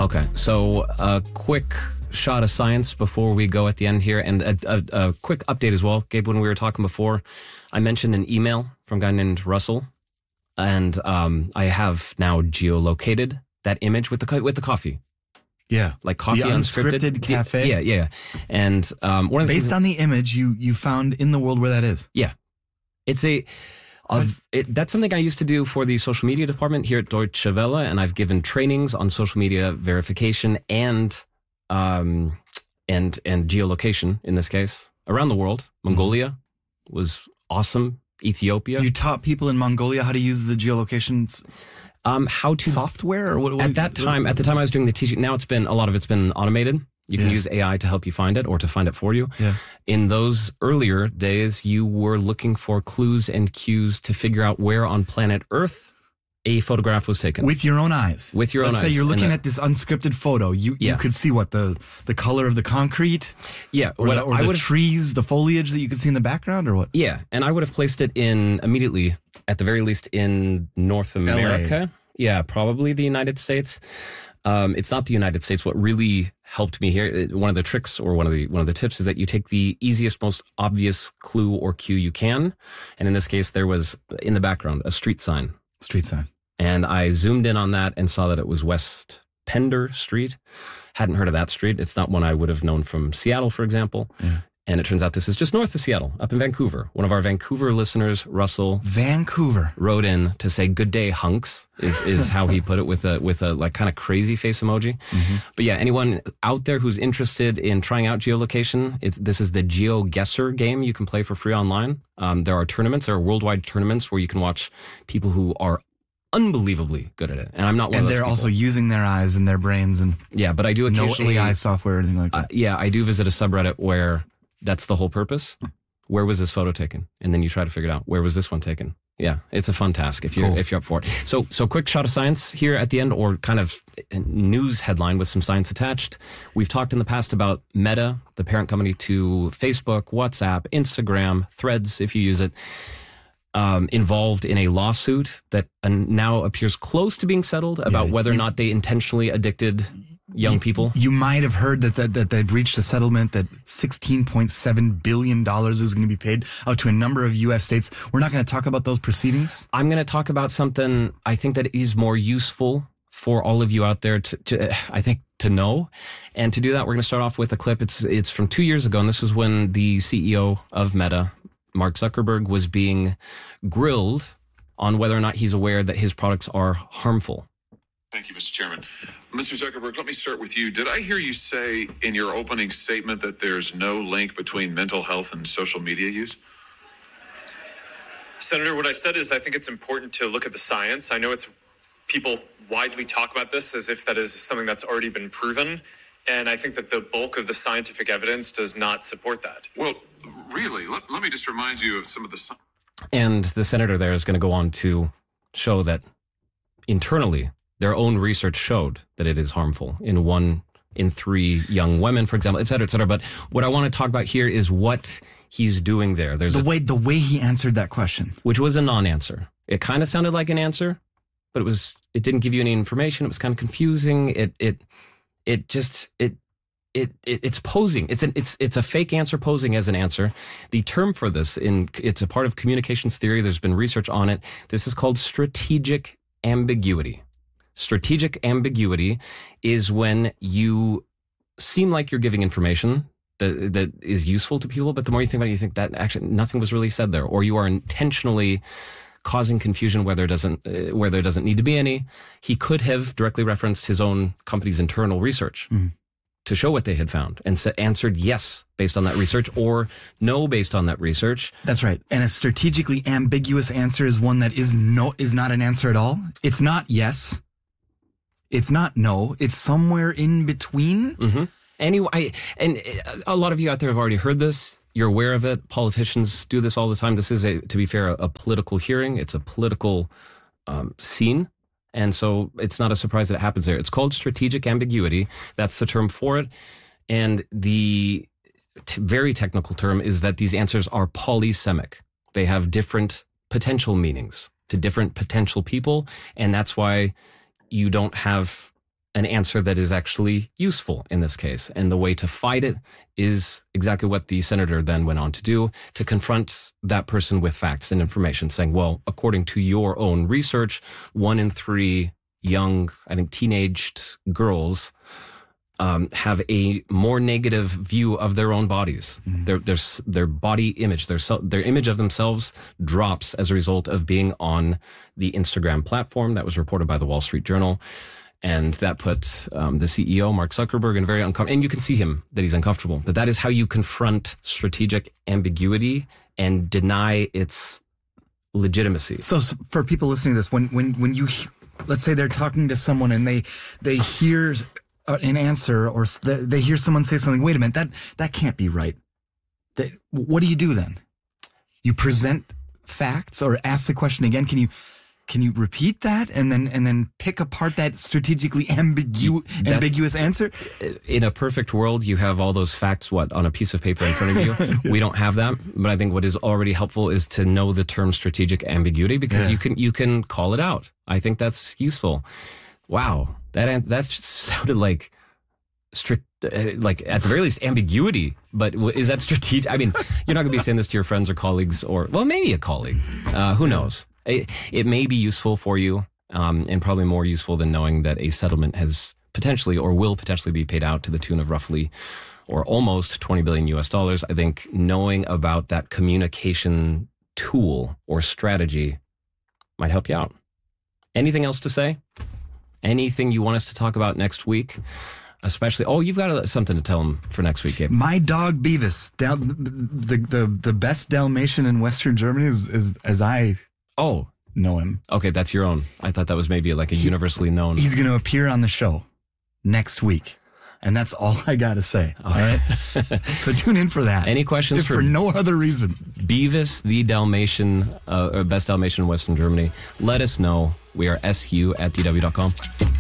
Okay, so a quick shot of science before we go at the end here, and a quick update as well. Gabe, when we were talking before, I mentioned an email from a guy named Russell, and I have now geolocated that image with the coffee. Yeah, like coffee the unscripted cafe. Yeah. And one of the based on the image you found in the world where that is. Yeah, it's that's something I used to do for the social media department here at Deutsche Welle, and I've given trainings on social media verification and geolocation in this case around the world. Mongolia was awesome. Ethiopia. You taught people in Mongolia how to use the geolocation how to software or what? At the time I was doing the teaching. Now a lot of it's been automated. You can use AI to help you find it or to find it for you. Yeah. In those earlier days, you were looking for clues and cues to figure out where on planet Earth a photograph was taken. With your own eyes. With your own eyes. Let's say you're looking at this unscripted photo. You could see what the color of the concrete? Yeah. Or the trees, the foliage that you could see in the background or what? Yeah. And I would have placed it immediately, at the very least, in North America. LA. Yeah, probably the United States. It's not the United States. What really helped me here, one of the tricks or one of the tips is that you take the easiest, most obvious clue or cue you can. And in this case, there was in the background a street sign. Street sign. And I zoomed in on that and saw that it was West Pender Street. Hadn't heard of that street. It's not one I would have known from Seattle, for example. Yeah. And it turns out this is just north of Seattle, up in Vancouver. One of our Vancouver listeners, Russell, Vancouver, wrote in to say "Good day, hunks" is how he put it with a like kind of crazy face emoji. Mm-hmm. But yeah, anyone out there who's interested in trying out geolocation, this is the GeoGuessr game you can play for free online. There are tournaments, there are worldwide tournaments where you can watch people who are unbelievably good at it, and I'm not one of those people. And they're also using their eyes and their brains, and but I do occasionally no AI software or anything like that. I do visit a subreddit where that's the whole purpose. Where was this photo taken? And then you try to figure it out. Where was this one taken? Yeah, it's a fun task if you're up for it. So quick shot of science here at the end, or kind of news headline with some science attached. We've talked in the past about Meta, the parent company to Facebook, WhatsApp, Instagram, Threads, if you use it, involved in a lawsuit that now appears close to being settled about whether or not they intentionally addicted young people. You might have heard that they've reached a settlement that $16.7 billion is going to be paid out to a number of U.S. states. We're not going to talk about those proceedings. I'm going to talk about something I think that is more useful for all of you out there to know. And to do that, we're going to start off with a clip. It's from 2 years ago, and this was when the CEO of Meta, Mark Zuckerberg, was being grilled on whether or not he's aware that his products are harmful. Thank you, Mr. Chairman. Mr. Zuckerberg, let me start with you. Did I hear you say in your opening statement that there's no link between mental health and social media use? Senator, what I said is I think it's important to look at the science. I know people widely talk about this as if that is something that's already been proven. And I think that the bulk of the scientific evidence does not support that. Well, really, let me just remind you of some of the... And the senator there is going to go on to show that internally, their own research showed that it is harmful in 1 in 3 young women, for example, et cetera, et cetera. But what I want to talk about here is what he's doing there. There's the way he answered that question, which was a non-answer. It kind of sounded like an answer, but it didn't give you any information. It was kind of confusing. It's posing. It's a fake answer posing as an answer. The term for this it's a part of communications theory. There's been research on it. This is called strategic ambiguity. Strategic ambiguity is when you seem like you're giving information that is useful to people, but the more you think about it, you think that actually nothing was really said there, or you are intentionally causing confusion where there doesn't need to be any. He could have directly referenced his own company's internal research to show what they had found and answered yes based on that research or no based on that research. That's right. And a strategically ambiguous answer is one that is not an answer at all. It's not yes. It's not no. It's somewhere in between. Mm-hmm. Anyway, and a lot of you out there have already heard this. You're aware of it. Politicians do this all the time. This is, to be fair, a political hearing. It's a political scene. And so it's not a surprise that it happens there. It's called strategic ambiguity. That's the term for it. And the very technical term is that these answers are polysemic. They have different potential meanings to different potential people. And that's why you don't have an answer that is actually useful in this case. And the way to fight it is exactly what the senator then went on to do, to confront that person with facts and information, saying, well, according to your own research, 1 in 3 young, I think, teenaged girls have a more negative view of their own bodies. Their body image, their image of themselves drops as a result of being on the Instagram platform. That was reported by the Wall Street Journal. And that put the CEO, Mark Zuckerberg, in very uncomfortable, and you can see him that he's uncomfortable. But that is how you confront strategic ambiguity and deny its legitimacy. So for people listening to this, when you, let's say they're talking to someone and they hear an answer, or they hear someone say something, wait a minute, that can't be right. What do you do then? You present facts or ask the question again. Can you repeat that and then pick apart that strategically ambiguous answer? In a perfect world, you have all those facts, on a piece of paper in front of you. We don't have that. But I think what is already helpful is to know the term strategic ambiguity, because you can call it out. I think that's useful. Wow. That just sounded like at the very least ambiguity, but is that strategic? I mean, you're not going to be saying this to your friends or colleagues, or, well, maybe a colleague. Who knows? It may be useful for you, and probably more useful than knowing that a settlement has potentially or will potentially be paid out to the tune of roughly or almost $20 billion US. I think knowing about that communication tool or strategy might help you out. Anything else to say? Anything you want us to talk about next week? Especially, you've got something to tell them for next week, Gabe. My dog Beavis, the best Dalmatian in Western Germany, is as I know him. Okay, that's your own. I thought that was maybe like a universally known. He's going to appear on the show next week. And that's all I got to say. All right. So tune in for that. Any questions for no other reason? Beavis, the Dalmatian, or best Dalmatian in Western Germany. Let us know. We are su@dw.com.